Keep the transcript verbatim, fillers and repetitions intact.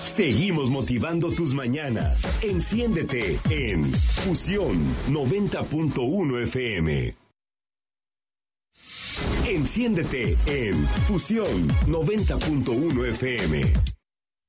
Seguimos motivando tus mañanas. Enciéndete en Fusión noventa punto uno F M. Enciéndete en Fusión noventa punto uno F M.